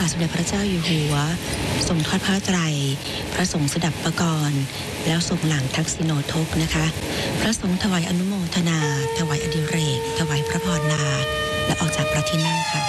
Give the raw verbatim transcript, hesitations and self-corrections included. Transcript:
าทสมเด็จพระเจ้าอยู่หัวทรงทอดผ้าไตรพระสงฆ์สดับปกรณ์แล้วทรงหลังทักษิโนทกนะคะพระสงฆ์ถวายอนุโมทนาถวายอดิเรกถวายพระพรนาและออกจากพระที่นั่งค่ะ